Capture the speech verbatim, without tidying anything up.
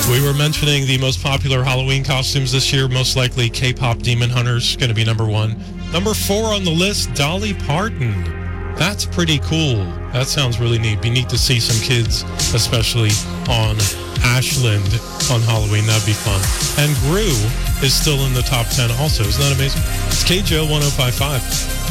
We were mentioning the most popular Halloween costumes this year. Most likely K-pop Demon Hunters going to be number one. Number four on the list, Dolly Parton. That's pretty cool. That sounds really neat. Be neat to see some kids, especially on Ashland on Halloween. That'd be fun. And Gru is still in the top ten also. Isn't that amazing? It's K J O one oh five point five.